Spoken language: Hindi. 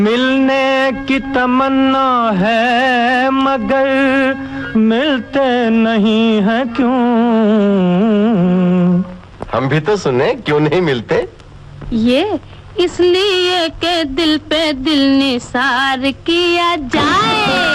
मिलने की तमन्ना है मगर मिलते नहीं हैं क्यों। हम भी तो सुने, क्यों नहीं मिलते? ये इसलिए के दिल पे दिल निसार किया जाए।